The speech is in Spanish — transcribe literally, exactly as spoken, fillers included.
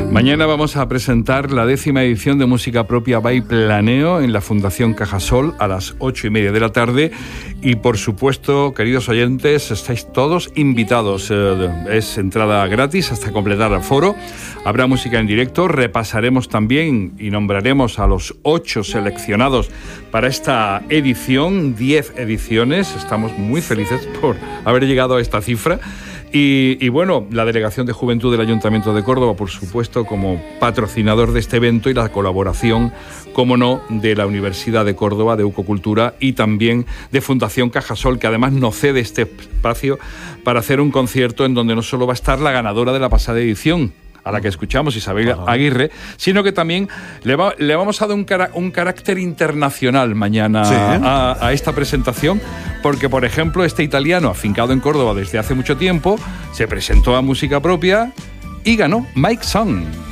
Mañana vamos a presentar la décima edición de Música Propia by Planeo en la Fundación Cajasol a las ocho y media de la tarde y por supuesto, queridos oyentes, estáis todos invitados. Eh, es entrada gratis hasta completar el foro. Habrá música en directo, repasaremos también y nombraremos a los ocho seleccionados para esta edición, diez ediciones. Estamos muy felices por haber llegado a esta cifra. Y, y bueno, la Delegación de Juventud del Ayuntamiento de Córdoba, por supuesto, como patrocinador de este evento y la colaboración, como no, de la Universidad de Córdoba, de Eucocultura y también de Fundación Cajasol, que además nos cede este espacio para hacer un concierto en donde no solo va a estar la ganadora de la pasada edición, a la que escuchamos, Isabel Ajá. Aguirre, sino que también le, va, le vamos a dar un, cara, un carácter internacional mañana sí. a, a esta presentación, porque, por ejemplo, este italiano, afincado en Córdoba desde hace mucho tiempo, se presentó a Música Propia y ganó Mike Song.